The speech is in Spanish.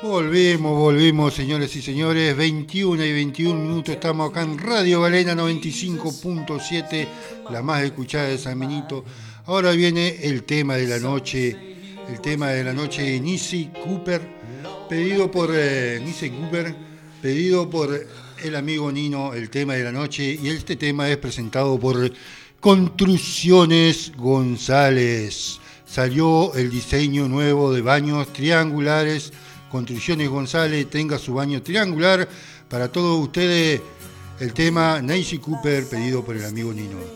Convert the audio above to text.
Volvimos, señores y señores. 21:21, estamos acá en Radio Galena 95.7, la más escuchada de San Benito. Ahora viene el tema de la noche, el tema de la noche de Nisi Cooper, pedido por el amigo Nino, el tema de la noche. Y este tema es presentado por Construcciones González. Salió el diseño nuevo de baños triangulares. Construcciones González, tenga su baño triangular. Para todos ustedes, el tema Nancy Cooper, pedido por el amigo Nino.